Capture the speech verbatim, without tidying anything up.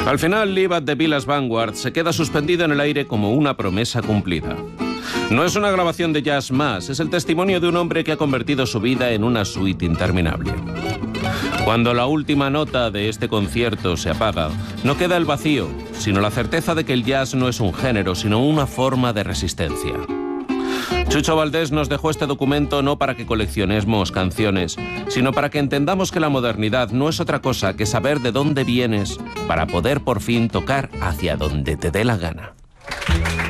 Al final, Live at the Villas Vanguard se queda suspendido en el aire como una promesa cumplida. No es una grabación de jazz más, es el testimonio de un hombre que ha convertido su vida en una suite interminable. Cuando la última nota de este concierto se apaga, no queda el vacío, sino la certeza de que el jazz no es un género, sino una forma de resistencia. Chucho Valdés nos dejó este documento no para que coleccionemos canciones, sino para que entendamos que la modernidad no es otra cosa que saber de dónde vienes para poder por fin tocar hacia donde te dé la gana.